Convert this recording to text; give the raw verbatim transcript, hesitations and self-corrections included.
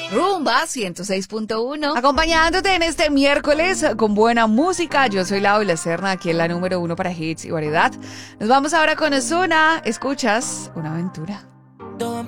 Rumba ciento seis punto uno. Acompañándote en este miércoles con buena música. Yo soy Lau La Serna, aquí en la número uno para hits y variedad. Nos vamos ahora con Ozuna. Escuchas Una Aventura.